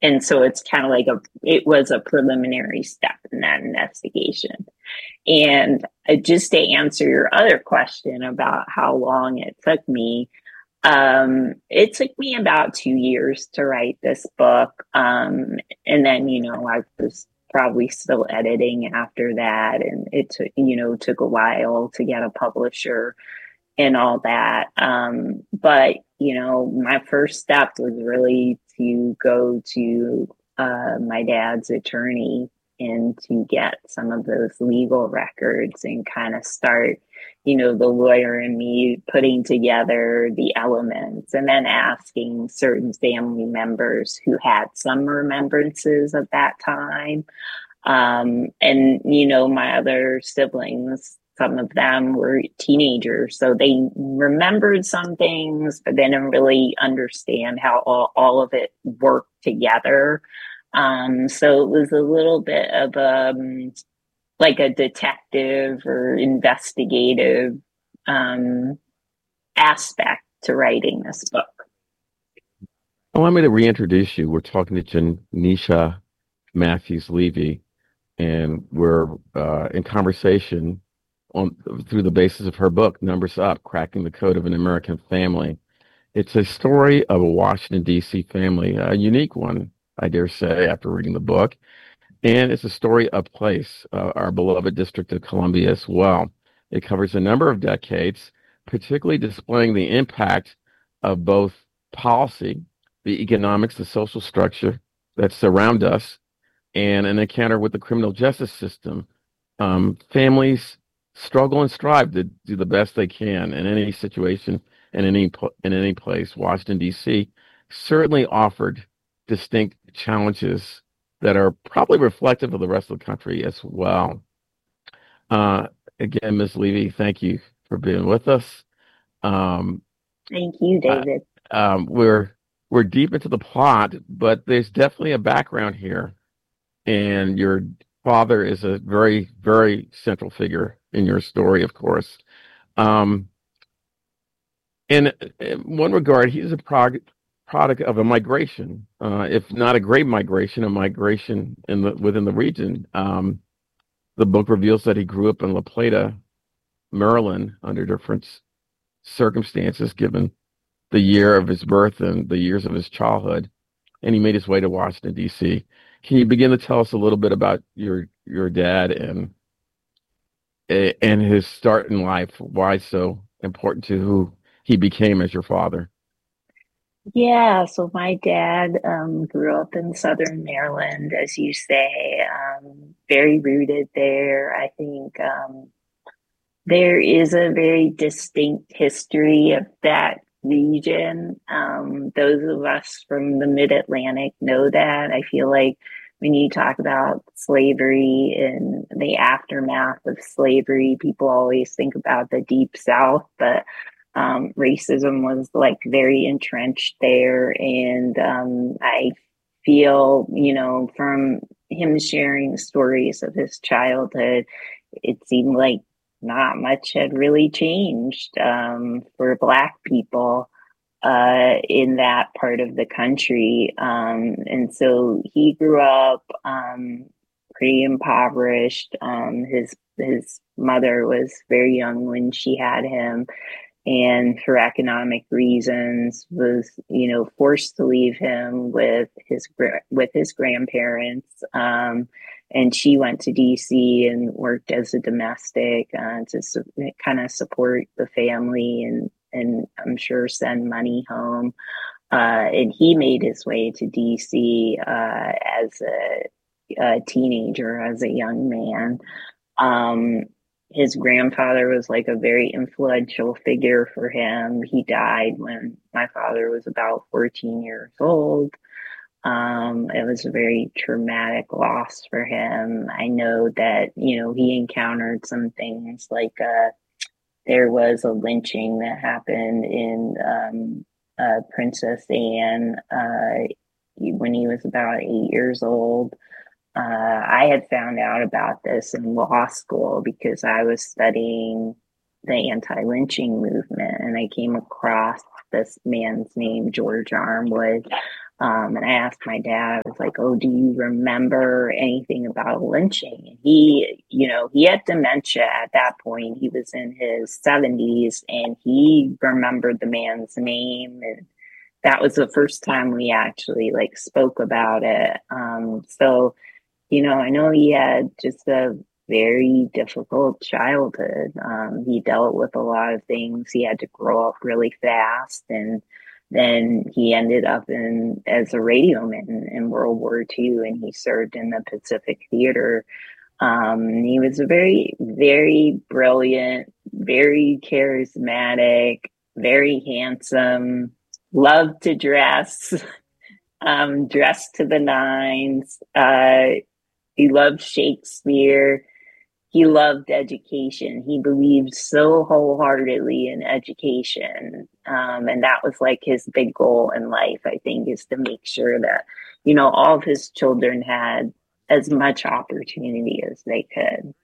And so it's kind of like it was a preliminary step in that investigation. And just to answer your other question about how long it took me, it took me about 2 years to write this book. And then, I was probably still editing after that. And it took a while to get a publisher and all that. But, my first step was really to go to my dad's attorney and to get some of those legal records and kind of start, the lawyer and me putting together the elements and then asking certain family members who had some remembrances of that time. And, my other siblings, some of them were teenagers, so they remembered some things, but they didn't really understand how all of it worked together. So it was a little bit of like a detective or investigative aspect to writing this book. Allow me to reintroduce you. We're talking to Janisha Matthews Levy, and we're in conversation on through the basis of her book, Numbers Up: Cracking the Code of an American Family. It's a story of a Washington, D.C. family, a unique one, I dare say, after reading the book. And it's a story of place, our beloved District of Columbia as well. It covers a number of decades, particularly displaying the impact of both policy, the economics, the social structure that surround us, and an encounter with the criminal justice system. Families struggle and strive to do the best they can in any situation, in any place. Washington, D.C. certainly offered distinct challenges that are probably reflective of the rest of the country as well. Again, Ms. Levy, thank you for being with us. Um, Thank you, uh, David. we're deep into the plot, but there's definitely a background here, and your father is a very, very central figure in your story, of course. Um, in one regard, he's a product of a migration, if not a great migration, a migration within the region. The book reveals that he grew up in La Plata, Maryland, under different circumstances, given the year of his birth and the years of his childhood, and he made his way to Washington, D.C. Can you begin to tell us a little bit about your dad and his start in life? Why so important to who he became as your father? Yeah, so my dad grew up in Southern Maryland, as you say, very rooted there. I think there is a very distinct history of that region. Those of us from the Mid-Atlantic know that. I feel like when you talk about slavery and the aftermath of slavery, people always think about the Deep South, but racism was like very entrenched there. And I feel, from him sharing stories of his childhood, it seemed like not much had really changed for Black people in that part of the country. And so he grew up pretty impoverished. His mother was very young when she had him, and for economic reasons was forced to leave him with his grandparents, and she went to DC and worked as a domestic to kind of support the family and I'm sure send money home, and he made his way to DC as a teenager, as a young man. um, his grandfather was like a very influential figure for him. He died when my father was about 14 years old. It was a very traumatic loss for him. I know that, he encountered some things like there was a lynching that happened in Princess Anne when he was about 8 years old. I had found out about this in law school because I was studying the anti-lynching movement, and I came across this man's name, George Armwood. And I asked my dad, I was like, "Oh, do you remember anything about lynching?" And he had dementia at that point. He was in his 70s and he remembered the man's name. And that was the first time we actually like spoke about it. I know he had just a very difficult childhood. He dealt with a lot of things. He had to grow up really fast, and then he ended up in as a radio man in World War II, and he served in the Pacific Theater. He was a very, very brilliant, very charismatic, very handsome, loved to dress, dressed to the nines. He loved Shakespeare. He loved education. He believed so wholeheartedly in education. And that was like his big goal in life, I think, is to make sure that, all of his children had as much opportunity as they could.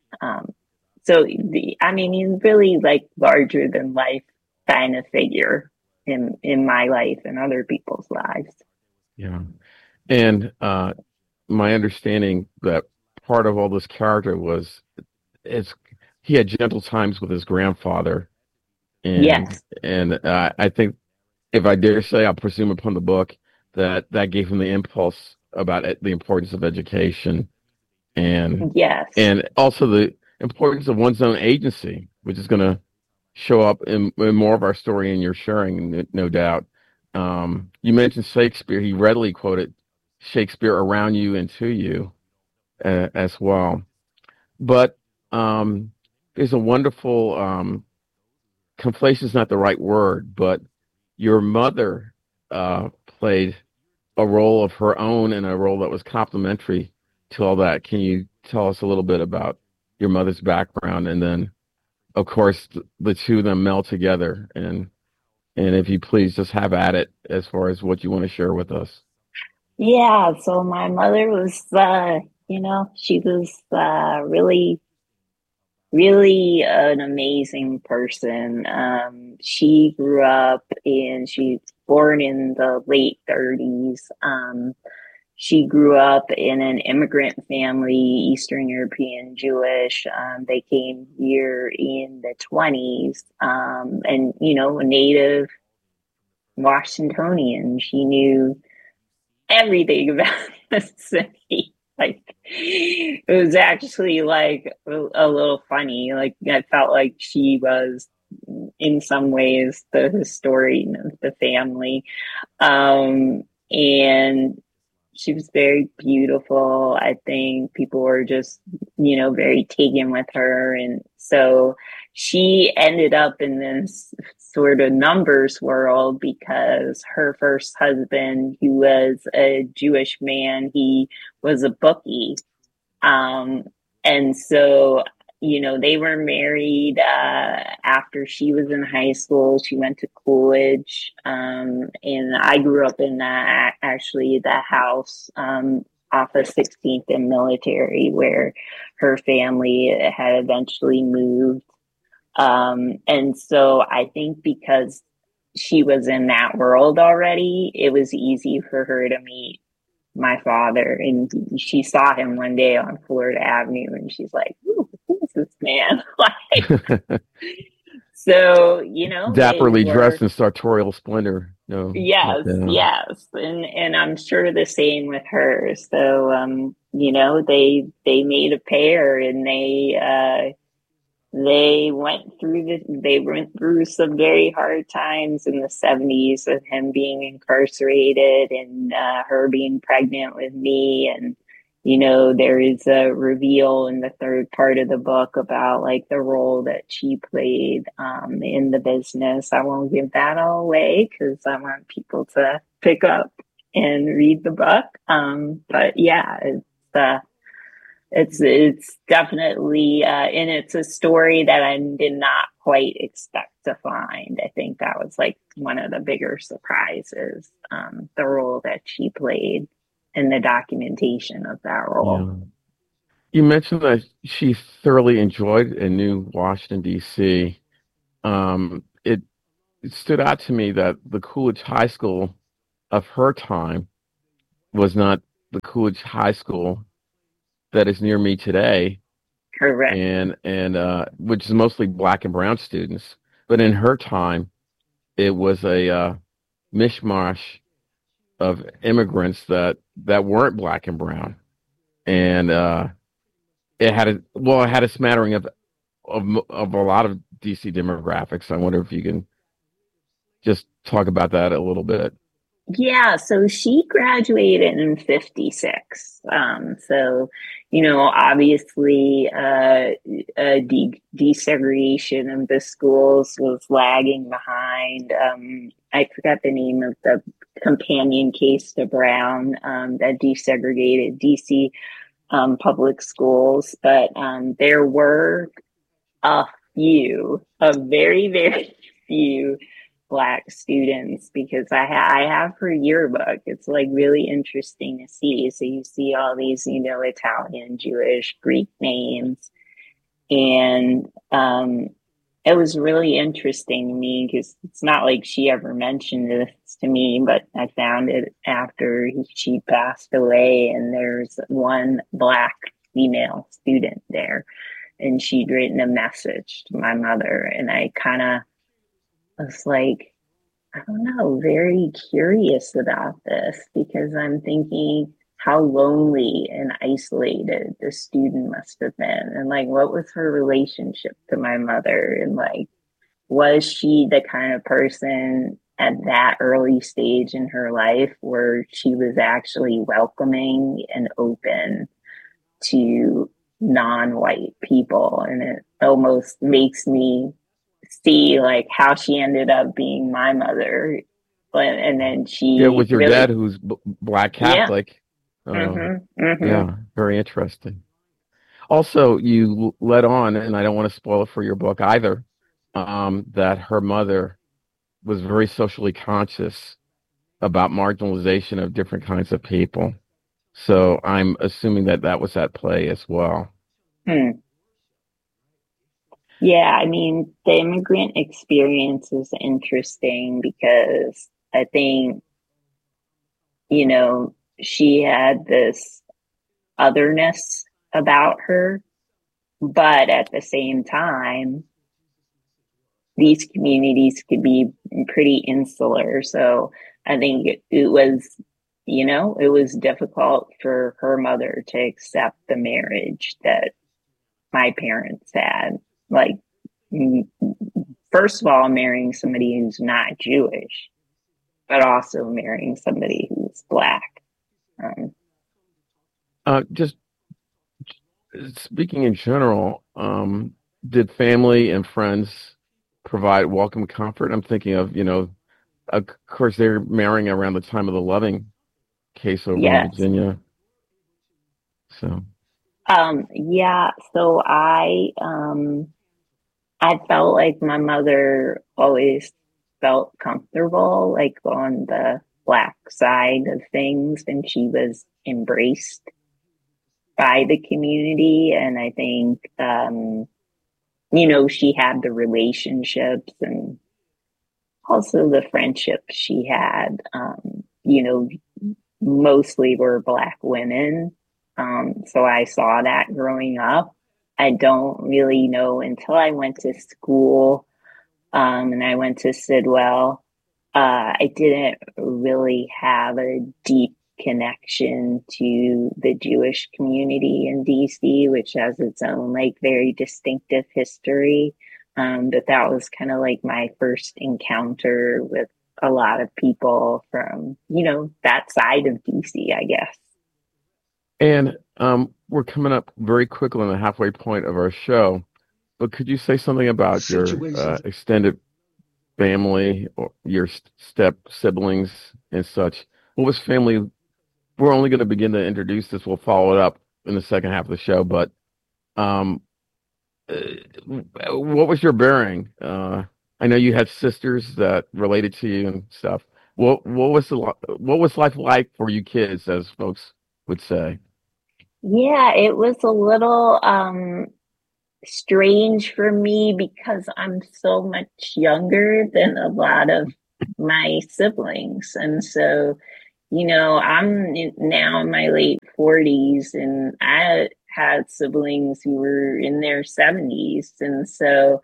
He's really like larger than life kind of figure in my life and other people's lives. Yeah. And my understanding that part of all this character was it's he had gentle times with his grandfather, and Yes, I think if I dare say, I'll presume upon the book that gave him the impulse about the importance of education and yes. and also the importance of one's own agency, which is going to show up in more of our story in your sharing, no doubt. You mentioned Shakespeare. He readily quoted Shakespeare around you and to you as well. But there's a wonderful conflation is not the right word, but your mother played a role of her own and a role that was complementary to all that. Can you tell us a little bit about your mother's background, and then, of course, the two of them meld together, and if you please just have at it as far as what you want to share with us. Yeah, so my mother was, she was really, really an amazing person. She was born in the late 30s. She grew up in an immigrant family, Eastern European Jewish. They came here in the 20s, and, a native Washingtonian. She knew everything about the city. Like it was actually like a little funny. Like I felt like she was in some ways the historian of the family. And she was very beautiful. I think people were just, very taken with her. And so she ended up in this sort of numbers world because her first husband, who was a Jewish man, he was a bookie. Um, and so, they were married after she was in high school. She went to college. And I grew up in actually the house off of 16th and Military where her family had eventually moved. And so I think because she was in that world already, it was easy for her to meet my father. And she saw him one day on Florida Avenue and she's like, "Ooh, who's this man?" Like, so, they Dapperly dressed were, in sartorial splendor. No, yes, yes. And I'm sure the same with her. So, they made a pair and they went through some very hard times in the 70s with him being incarcerated and her being pregnant with me. And there is a reveal in the third part of the book about like the role that she played in the business. I won't give that all away because I want people to pick up and read the book. But yeah, it's definitely and it's a story that I did not quite expect to find. I think that was like one of the bigger surprises, the role that she played and the documentation of that role. yeah. You mentioned that she thoroughly enjoyed and knew Washington, D.C. It stood out to me that the Coolidge High School of her time was not the Coolidge High School that is near me today, Correct. and which is mostly black and brown students. But in her time, it was a mishmash of immigrants that weren't black and brown, and it had a smattering of a lot of DC demographics. I wonder if you can just talk about that a little bit. Yeah, so she graduated in 56. Obviously, desegregation of the schools was lagging behind. I forgot the name of the companion case to Brown that desegregated DC public schools, but there were a very, very few Black students because I have her yearbook. It's like really interesting to see. So you see all these, Italian, Jewish, Greek names. And it was really interesting to me because it's not like she ever mentioned this to me, but I found it after she passed away. And there's one Black female student there, and she'd written a message to my mother. And I kind of was like, I don't know, very curious about this because I'm thinking how lonely and isolated the student must have been. And like, what was her relationship to my mother? And like, was she the kind of person at that early stage in her life where she was actually welcoming and open to non-white people? And it almost makes me see like how she ended up being my mother, and then Yeah, she with your dad really, who's black yeah, Catholic. Uh, mm-hmm. yeah, very interesting. Also, you led on, and I don't want to spoil it for your book either, that her mother was very socially conscious about marginalization of different kinds of people. So I'm assuming that that was at play as well. Hmm. Yeah, I mean, the immigrant experience is interesting because I think, she had this otherness about her, but at the same time, these communities could be pretty insular. So I think it was, it was difficult for her mother to accept the marriage that my parents had. Like, first of all, marrying somebody who's not Jewish, but also marrying somebody who's Black. Um, Just speaking in general, did family and friends provide welcome comfort? I'm thinking of, of course, they're marrying around the time of the Loving case over in yes. Virginia. So, Yeah. So I felt like my mother always felt comfortable, like on the Black side of things, and she was embraced by the community. And I think, she had the relationships and also the friendships she had, mostly were Black women. So I saw that growing up. I don't really know until I went to school, and I went to Sidwell. I didn't really have a deep connection to the Jewish community in DC, which has its own like very distinctive history. But that was kind of like my first encounter with a lot of people from, that side of DC, I guess. and we're coming up very quickly on the halfway point of our show, but could you say something about your Situations. extended family or your step siblings and such? What was family? We're only going to begin to introduce this. We'll follow it up in the second half of the show, but um, uh, what was your bearing? I know you had sisters that related to you and stuff. What was life like for you kids, as folks would say? Yeah, it was a little strange for me because I'm so much younger than a lot of my siblings. And so, Now in my late 40s, and I had siblings who were in their 70s. And so,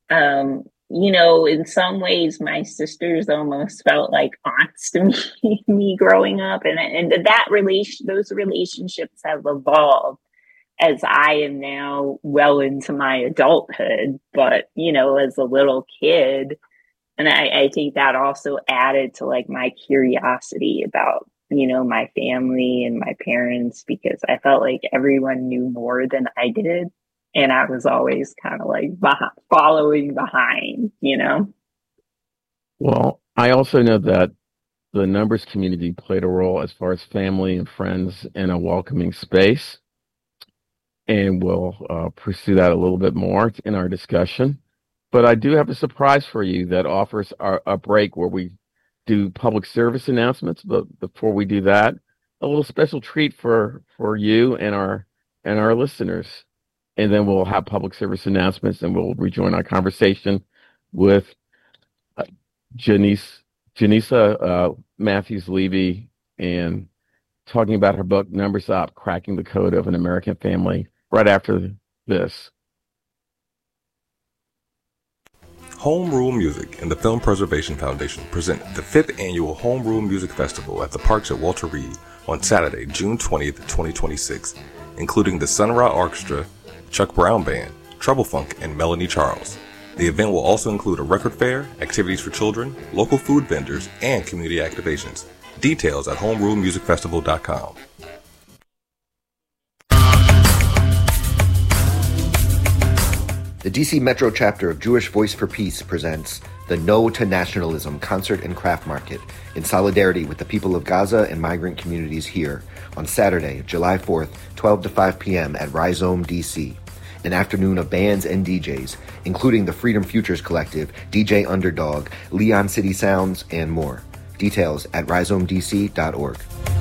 in some ways, my sisters almost felt like aunts to me growing up. And those relationships have evolved as I am now well into my adulthood. But, as a little kid, and I think that also added to like my curiosity about, my family and my parents, because I felt like everyone knew more than I did. And I was always kind of like following behind. Well, I also know that the numbers community played a role as far as family and friends in a welcoming space, and we'll pursue that a little bit more in our discussion. But I do have a surprise for you that offers a break where we do public service announcements. But before we do that, a little special treat for you and our listeners, and then we'll have public service announcements, and we'll rejoin our conversation with uh, Janice Janisa Matthews Levy, and talking about her book Numbers Up: Cracking the Code of an American Family. Right after this. Home Rule Music and the Film Preservation Foundation present the 5th Annual Home Rule Music Festival at the Parks at Walter Reed on Saturday, June 20th, 2026, including the Sun Ra Orchestra, Chuck Brown Band, Trouble Funk, and Melanie Charles. The event will also include a record fair, activities for children, local food vendors, and community activations. Details at homerulemusicfestival.com. The DC Metro chapter of Jewish Voice for Peace presents the No to Nationalism Concert and Craft Market in solidarity with the people of Gaza and migrant communities here on Saturday, July 4th, 12 to 5 p.m. at Rhizome DC. An afternoon of bands and DJs, including the Freedom Futures Collective, DJ Underdog, Leon City Sounds, and more. Details at rhizomedc.org.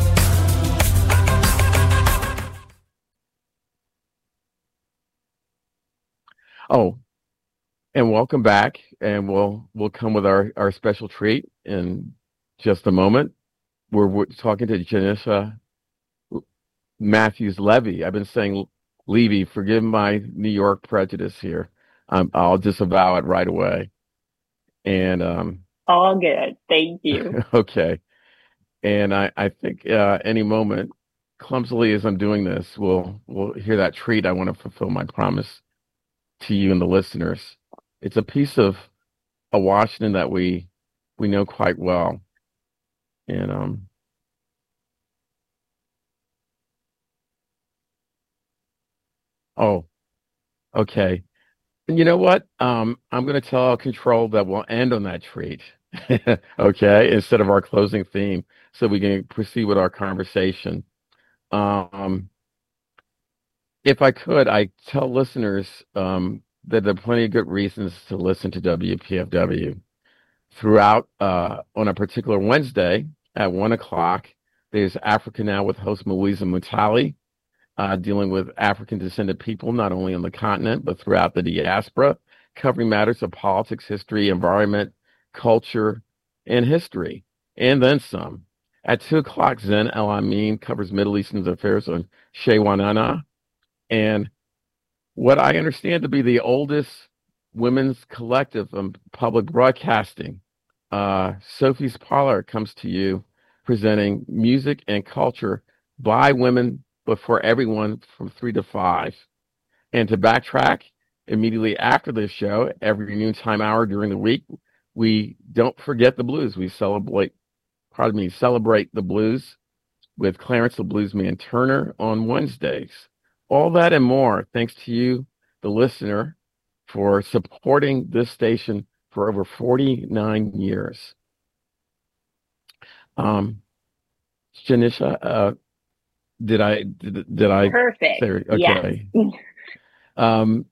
Oh, and welcome back. And we'll come with our special treat in just a moment. We're talking to Janisha Matthews Levy. I've been saying Levy. Forgive my New York prejudice here. I'll disavow it right away. And All good. Thank you. okay. And I think any moment, clumsily as I'm doing this, we'll hear that treat. I want to fulfill my promise to you and the listeners. It's a piece of a Washington that we know quite well. And oh, okay. And you know what? I'm going to tell Control that we'll end on that treat. Okay, instead of our closing theme, so we can proceed with our conversation. Um, if I could, I tell listeners that there are plenty of good reasons to listen to WPFW throughout on a particular Wednesday at 1 o'clock. There's Africa Now with host Louisa Mutali, dealing with African descended people, not only on the continent, but throughout the diaspora, covering matters of politics, history, environment, culture, and history, and then some. At 2 o'clock, Zen El Amin covers Middle Eastern affairs on Shewanana, and what I understand to be the oldest women's collective of public broadcasting. Sophie's Parlor comes to you presenting music and culture by women, but for everyone from 3 to 5. And to backtrack, immediately after this show, every noontime hour during the week, we don't forget the blues. We celebrate the blues with Clarence the Bluesman Turner on Wednesdays. All that and more, thanks to you, the listener, for supporting this station for over 49 years. Janisha, did I Perfect. say okay? Yes. Um,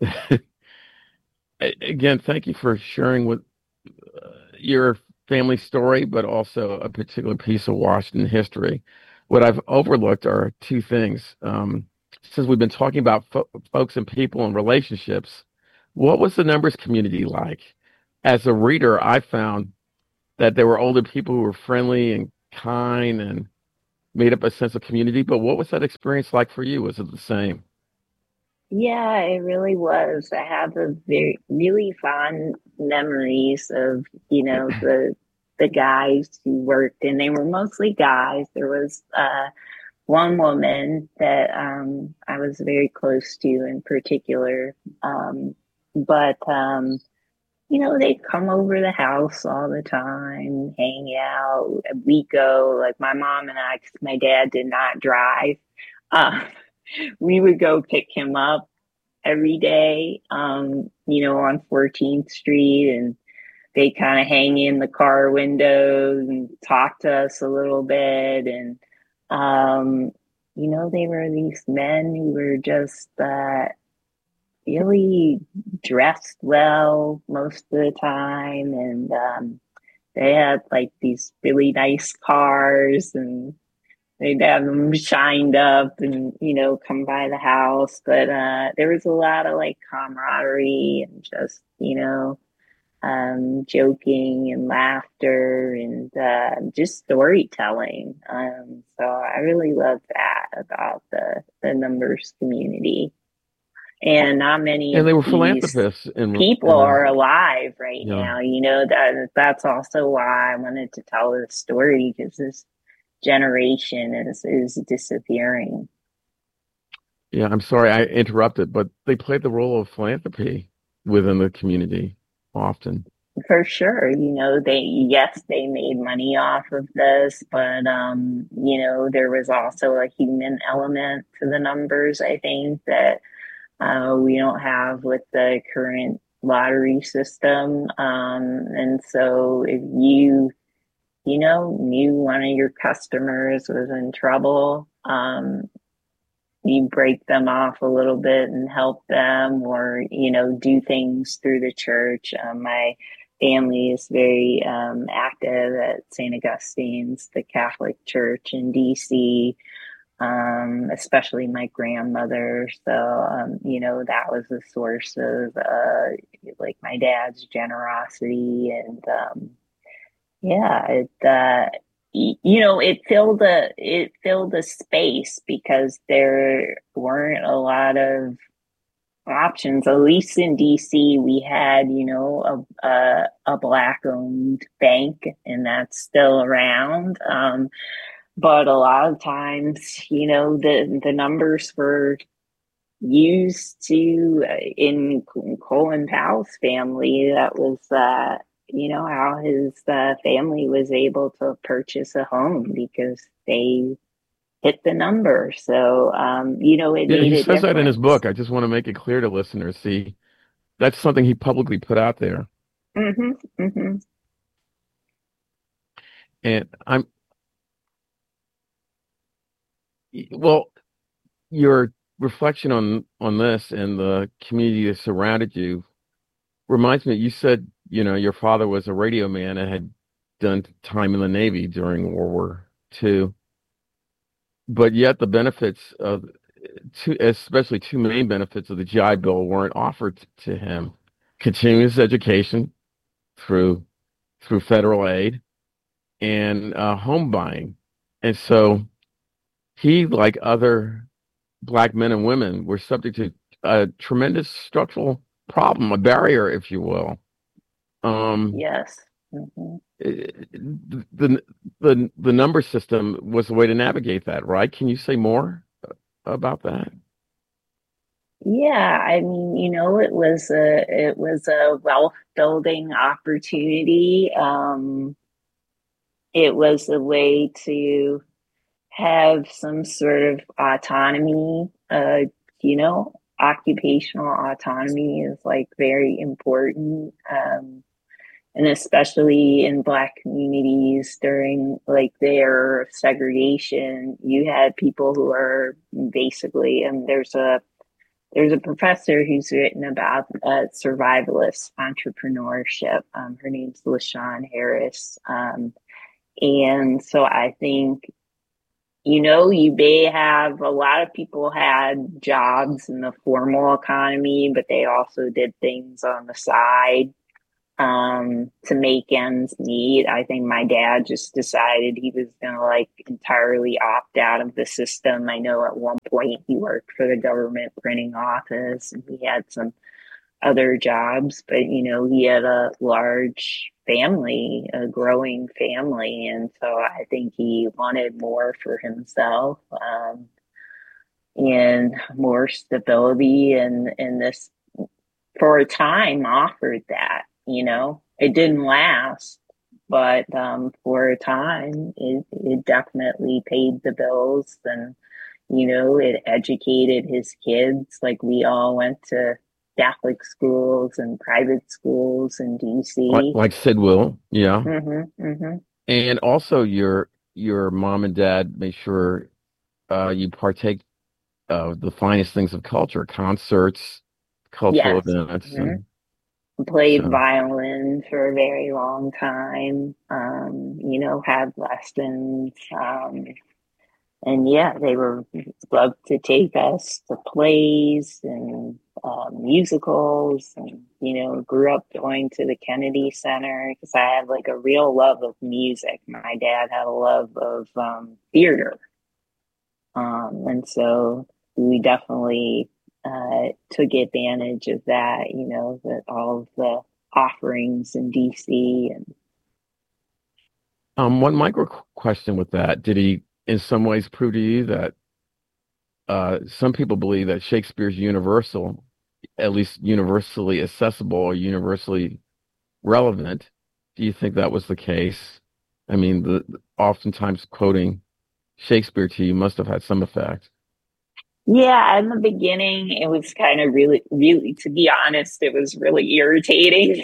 again, thank you for sharing with your family story, but also a particular piece of Washington history. What I've overlooked are two things. Since we've been talking about folks and people and relationships, what was the numbers community like? As a reader, I found that there were older people who were friendly and kind and made up a sense of community. But what was that experience like for you? Was it the same? Yeah, it really was. I have a very really fond memories of, the guys who worked, and they were mostly guys. There was one woman that I was very close to in particular. But they'd come over the house all the time, hang out. We go, like my mom and I, 'cause my dad did not drive. Uh, we would go pick him up every day, on 14th Street, and they kind of hang in the car windows and talk to us a little bit. And, they were these men who were just really dressed well most of the time. And they had like these really nice cars, and they'd have them shined up and, come by the house. But there was a lot of like camaraderie and just, joking and laughter and just storytelling. So I really love that about the numbers community. And not many And of they were these philanthropists people are alive right yeah. now. That's also why I wanted to tell this story, because this generation is disappearing. Yeah, I'm sorry I interrupted, but they played the role of philanthropy within the community often. For sure, they made money off of this, but there was also a human element to the numbers, I think, that we don't have with the current lottery system. And so if knew one of your customers was in trouble, you break them off a little bit and help them, or, do things through the church. My family is very active at St. Augustine's, the Catholic Church in DC, especially my grandmother. So, that was a source of like my dad's generosity. And it filled a space because there weren't a lot of options. At least in DC, we had a black owned bank, and that's still around. But a lot of times, the numbers were used to in Colin Powell's family. That was how his family was able to purchase a home, because they hit the number. So it Yeah, made he a says that in his difference. book. I just want to make it clear to listeners. See, that's something he publicly put out there. Mm-hmm, mm-hmm. And well, your reflection on this and the community that surrounded you reminds me, you said, your father was a radio man and had done time in the Navy during World War II, but yet the benefits of especially two main benefits of the GI Bill weren't offered to him: continuous education through federal aid and home buying. And so he, like other black men and women, were subject to a tremendous structural problem, a barrier, if you will. Yes. Mm-hmm. The number system was the way to navigate that, right? Can you say more about that? Yeah, I mean, it was a wealth building opportunity. It was a way to have some sort of autonomy. Occupational autonomy is like very important. And especially in Black communities during like their segregation, you had people who are basically, and there's a professor who's written about survivalist entrepreneurship. Her name's LaShawn Harris. And so I think, you may have a lot of people had jobs in the formal economy, but they also did things on the side. to make ends meet. I think my dad just decided he was going to like entirely opt out of the system. I know at one point he worked for the government printing office and he had some other jobs, but you know, he had a large family, a growing family. And so I think he wanted more for himself, and more stability. And this, for a time, offered that, you know, it didn't last, but for a time, it definitely paid the bills. And, you know, it educated his kids. Like we all went to Catholic schools and private schools in DC. Like Sid will, yeah. Mm-hmm. And also your mom and dad made sure you partake of the finest things of culture, concerts, cultural Yes. events, Mm-hmm. and Played so violin for a very long time, you know, had lessons. And yeah, they were loved to take us to plays and musicals, and you know, grew up going to the Kennedy Center because I had like a real love of music. My dad had a love of theater, and so we definitely took advantage of that. You know, that all of the offerings in DC. And one micro question with that, did he in some ways prove to you that some people believe that Shakespeare's universal, at least universally accessible or universally relevant? Do you think that was the case? I mean, oftentimes quoting Shakespeare to you must have had some effect. yeah, in the beginning, it was kind of really, really, to be honest, it was really irritating.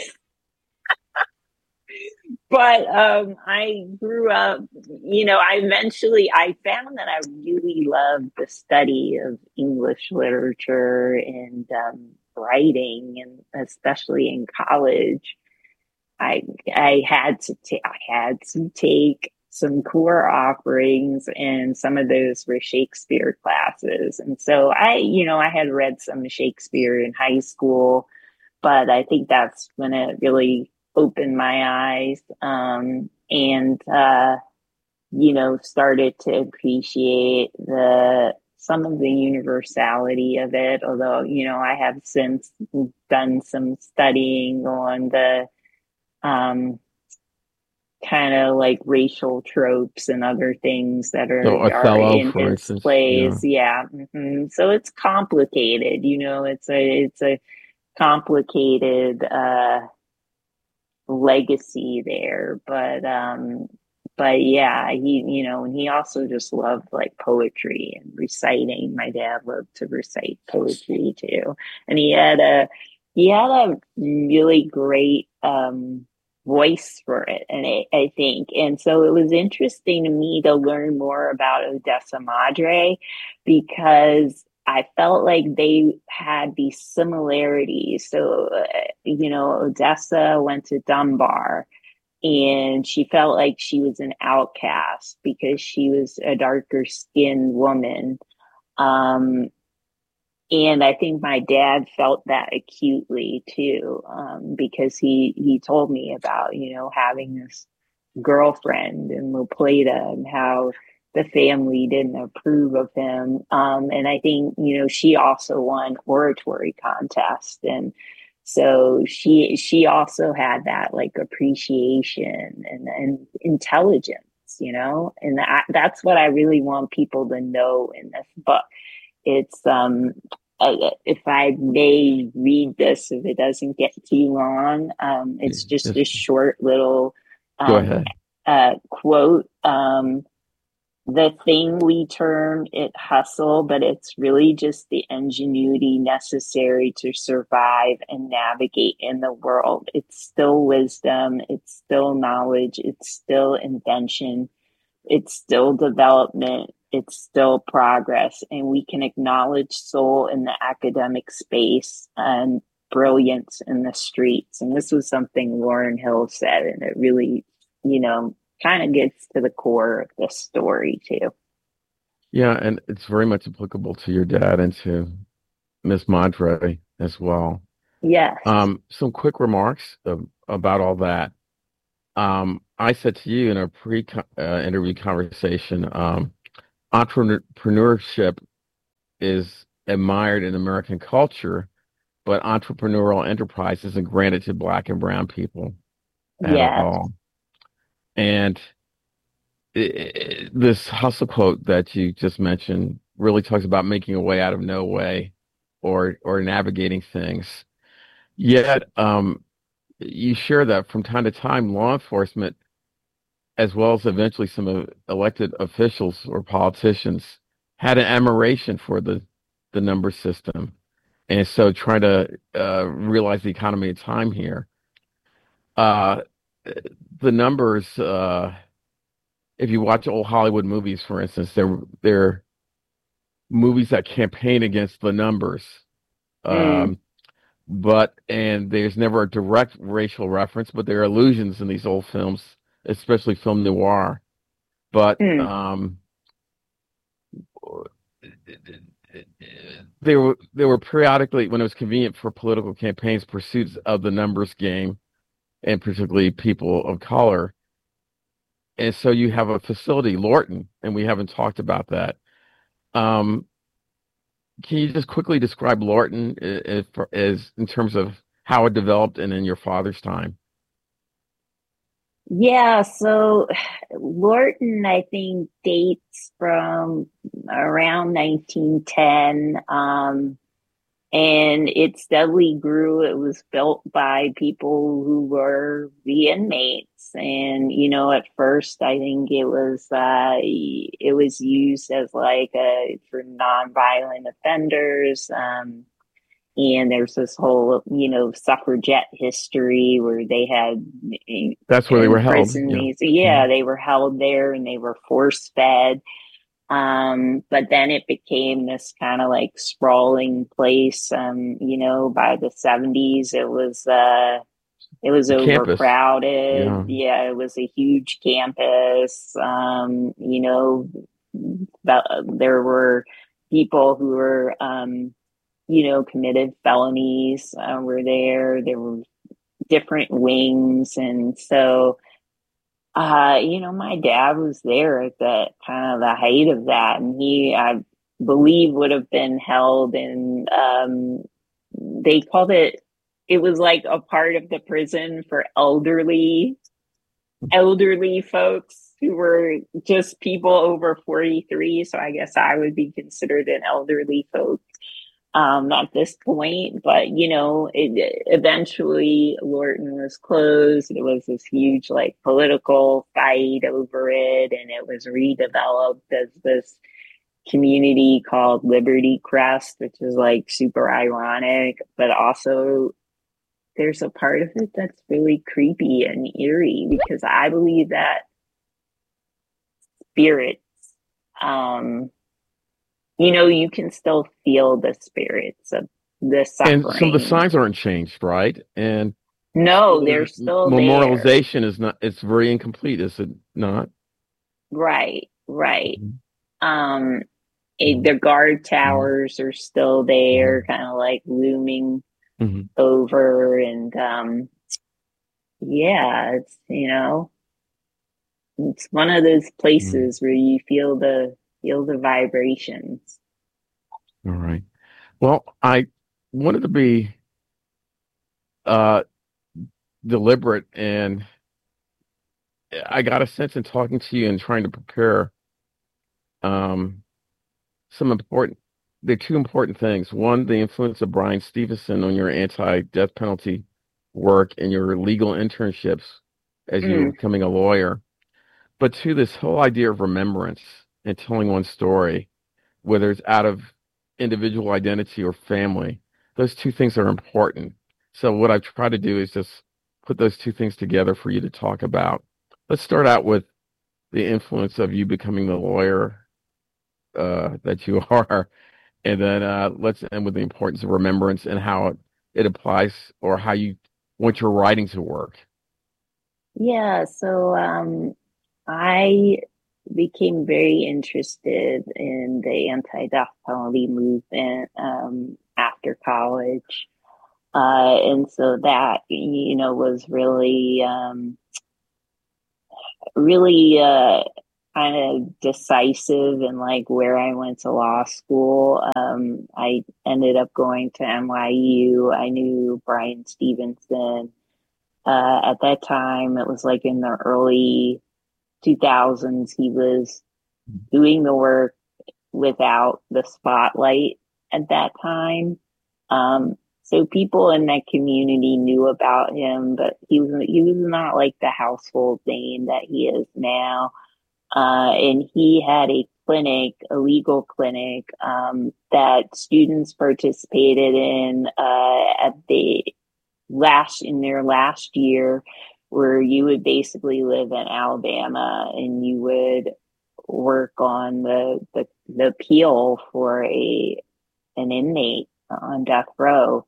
But I grew up, you know, I found that I really loved the study of English literature and writing, and especially in college, I I had to take some core offerings, and some of those were Shakespeare classes. And so you know, I had read some Shakespeare in high school, but I think that's when it really opened my eyes, and you know, started to appreciate the some of the universality of it. Although, you know, I have since done some studying on the um, kind of like racial tropes and other things that So are Othello, in for his instance, yeah. plays. Yeah. So it's complicated, you know, it's a complicated legacy there, but yeah, he, you know, and he also just loved like poetry and reciting. My dad loved to recite poetry too, and he had a really great voice for it, and I think, and so it was interesting to me to learn more about Odessa Madre, because I felt like they had these similarities. So, you know, Odessa went to Dunbar, and she felt like she was an outcast because she was a darker skinned woman. Um, and I think my dad felt that acutely too, because he told me about, you know, having this girlfriend in La Plata and how the family didn't approve of him. And I think, you know, she also won oratory contest. And so she also had that like appreciation and intelligence, you know, and that's what I really want people to know in this book. It's if I may read this, if it doesn't get too long, Yeah, it's just just a short little go um, ahead. quote. The thing we term it hustle, but it's really just the ingenuity necessary to survive and navigate in the world. It's still wisdom, it's still knowledge, it's still invention, it's still development, it's still progress. And we can acknowledge soul in the academic space and brilliance in the streets. And this was something Lauryn Hill said, and it really, you know, kind of gets to the core of this story too. Yeah, and it's very much applicable to your dad and to Miss Madre as well. Yes. Some quick remarks. about all that. I said to you in a pre interview conversation, entrepreneurship is admired in American culture, but entrepreneurial enterprise isn't granted to Black and Brown people at Yes. all. And this hustle quote that you just mentioned really talks about making a way out of no way, or navigating things. Yet, you share that from time to time, law enforcement, as well as eventually some elected officials or politicians, had an admiration for the number system, and so trying to realize the economy of time here. Uh, the numbers. If you watch old Hollywood movies, for instance, they're movies that campaign against the numbers. Mm, Um, and there's never a direct racial reference, but there are allusions in these old films, especially film noir. But mm, there were periodically, when it was convenient for political campaigns, pursuits of the numbers game, and particularly people of color. And so you have a facility, Lorton, and we haven't talked about that. Um, can you just quickly describe Lorton as in terms of how it developed and in your father's time? yeah, so Lorton, I think, dates from around 1910. And it steadily grew. It was built by people who were the inmates. And, at first I think it was used as like for nonviolent offenders. And there's this whole, suffragette history where they had That's where they were held. imprisoned Yeah. these. Mhm. Yeah, they were held there and they were force fed. But then it became this kind of like sprawling place. By the 70s, it was The campus. overcrowded. Yeah. Yeah, it was a huge campus. There were people who were, committed felonies, were there. There were different wings. And so, my dad was there at the kind of the height of that, and I believe, would have been held in, they called it was like a part of the prison for elderly folks who were just people over 43. So I guess I would be considered an elderly folk at this point. But, eventually Lorton was closed. There was this huge like political fight over it, and it was redeveloped as this community called Liberty Crest, which is like super ironic, but also there's a part of it that's really creepy and eerie, because I believe that spirits, um, you can still feel the spirits of the And some of the suffering. signs aren't changed, right? And No, they're the still there. memorialization is not, it's very incomplete, is it not? Right, right. Mhm. Um, Mhm. the guard Mhm. towers are still there, Mhm. kind of like looming Mhm. over. And yeah, it's one of those Mhm. places where you feel the vibrations. All right. Well, I wanted to be uh deliberate, and I got a sense in talking to you and trying to prepare um some important there are two important things. One, the influence of Brian Stevenson on your anti-death penalty work and your legal internships as you were Mm, becoming a lawyer. But two, this whole idea of remembrance and telling one story, whether it's out of individual identity or family, those two things are important. So what I've tried to do is just put those two things together for you to talk about. Let's start out with the influence of you becoming the lawyer that you are, and then let's end with the importance of remembrance and how it applies, or how you want your writing to work. yeah, so I became very interested in the anti-death penalty movement after college. And so that, was really kind of decisive in like where I went to law school. I ended up going to NYU. I knew Bryan Stevenson. At that time, it was like in the early 2000s. He was doing the work without the spotlight at that time. So people in that community knew about him, but he was not like the household name that he is now. And he had a clinic, a legal clinic, that students participated in in their last year, where you would basically live in Alabama and you would work on the appeal for an inmate on death row.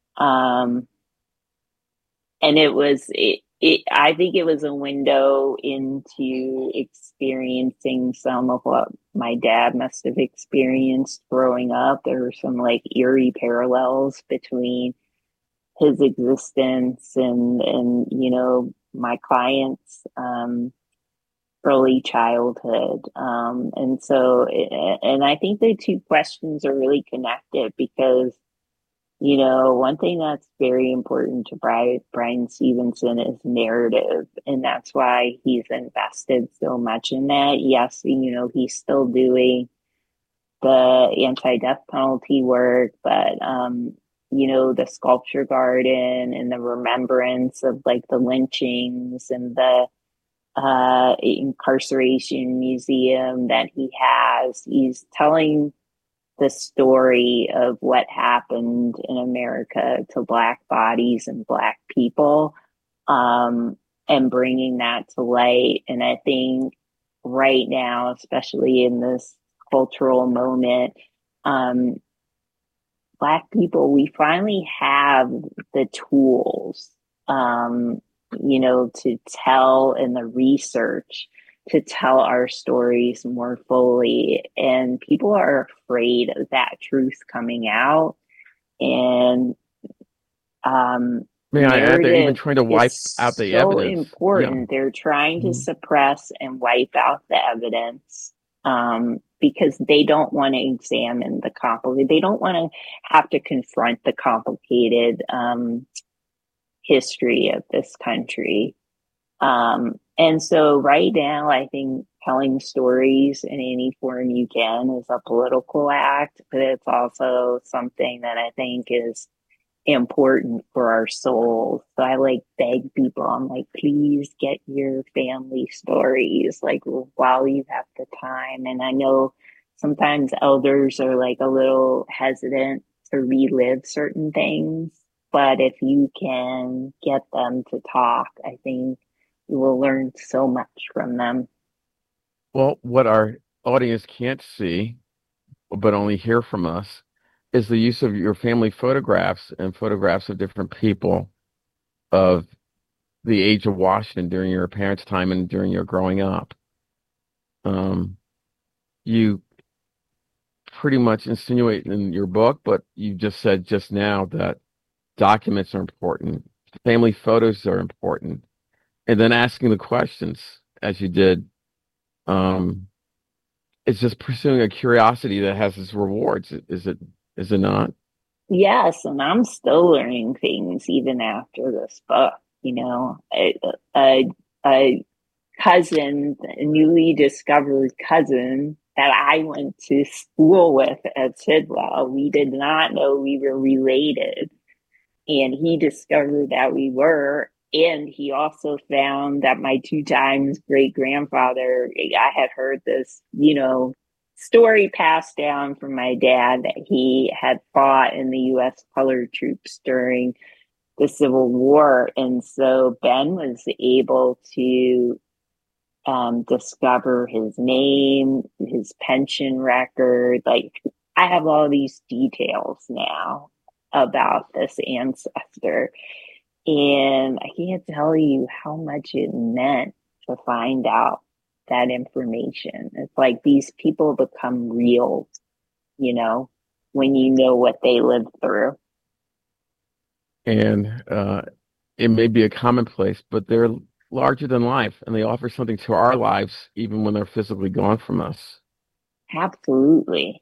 And I think it was a window into experiencing some of what my dad must have experienced growing up. There were some like eerie parallels between his existence and my client's early childhood. And I think the two questions are really connected because one thing that's very important to Bryan Stevenson is narrative, and that's why he's invested so much in that. Yes, he's still doing the anti-death penalty work, but the sculpture garden and the remembrance of like the lynchings and the incarceration museum that he has, he's telling the story of what happened in America to Black bodies and Black people, and bringing that to light. And I think right now, especially in this cultural moment, Black people, we finally have the tools, to tell, and the research to tell our stories more fully. And people are afraid of that truth coming out. And may I add, they're even trying to wipe out the evidence. Important. Yeah. They're trying to suppress and wipe out the evidence, because they don't want to examine they don't want to have to confront the complicated history of this country. And so right now, I think telling stories in any form you can is a political act, but it's also something that I think is important for our souls. So I like beg people, I'm like, please get your family stories, like while you have the time. And I know sometimes elders are like a little hesitant to relive certain things, but if you can get them to talk, I think you will learn so much from them. Well, what our audience can't see, but only hear from us, is the use of your family photographs and photographs of different people of the age of Washington during your parents' time and during your growing up. You pretty much insinuate in your book, but you just said just now that documents are important, family photos are important, and then asking the questions as you did. It's just pursuing a curiosity that has its rewards. Is it not? Yes, and I'm still learning things even after this book. A cousin, a newly discovered cousin that I went to school with at Tidwell, we did not know we were related. And he discovered that we were. And he also found that my 2 times great grandfather, I had heard this, story passed down from my dad that he had fought in the U.S. colored troops during the Civil War. And so Ben was able to discover his name, his pension record. Like, I have all these details now about this ancestor. And I can't tell you how much it meant to find out that information. It's like these people become real, when you know what they lived through. And it may be a commonplace, but they're larger than life, and they offer something to our lives even when they're physically gone from us. Absolutely.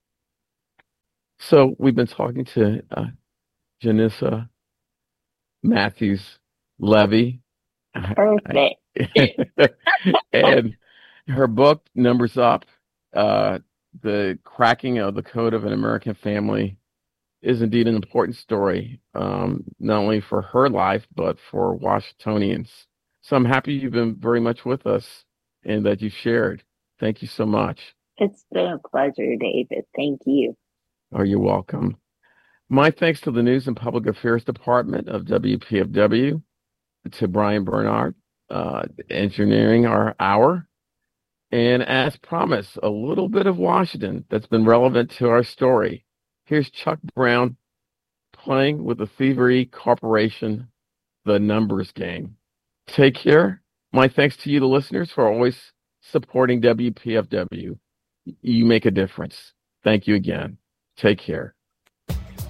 So we've been talking to Janissa Matthews Levy. Perfect. And her book, Numbers Up, The Cracking of the Code of an American Family, is indeed an important story, not only for her life, but for Washingtonians. So I'm happy you've been very much with us and that you've shared. Thank you so much. It's been a pleasure, David. Thank you. Oh, you're welcome. My thanks to the News and Public Affairs Department of WPFW, to Brian Bernard, engineering our hour. And as promised, a little bit of Washington that's been relevant to our story. Here's Chuck Brown playing with the Thievery Corporation, The Numbers Game. Take care. My thanks to you, the listeners, for always supporting WPFW. You make a difference. Thank you again. Take care.